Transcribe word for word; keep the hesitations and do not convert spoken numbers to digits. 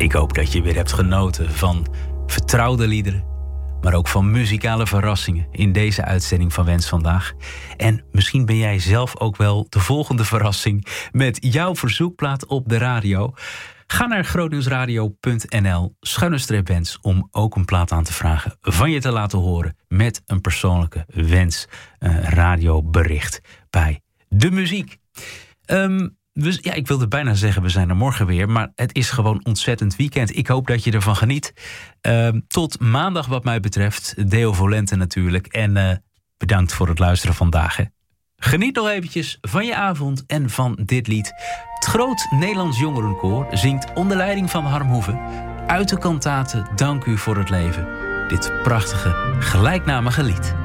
Ik hoop dat je weer hebt genoten van vertrouwde liederen, maar ook van muzikale verrassingen in deze uitzending van Wens Vandaag. En misschien ben jij zelf ook wel de volgende verrassing met jouw verzoekplaat op de radio. Ga naar grootnieuwsradio punt n l schuine streep wens om ook een plaat aan te vragen van je te laten horen met een persoonlijke wens, een radiobericht bij de muziek. Um, Dus ja, ik wilde bijna zeggen, we zijn er morgen weer. Maar het is gewoon ontzettend weekend. Ik hoop dat je ervan geniet. Uh, tot maandag wat mij betreft. Deo Volente natuurlijk. En uh, bedankt voor het luisteren vandaag. Hè. Geniet nog eventjes van je avond en van dit lied. Het Groot Nederlands Jongerenkoor zingt onder leiding van Harm Hoeven uit de kantate Dank u voor het leven. Dit prachtige gelijknamige lied.